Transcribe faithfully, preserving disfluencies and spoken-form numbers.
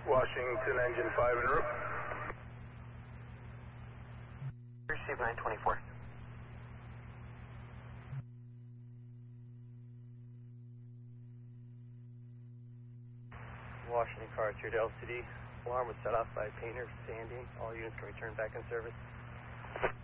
Washington engine five en route. Receive nine twenty-four. Washington car two to L C D. Alarm was set off by painter, Sandy. All units can return back in service.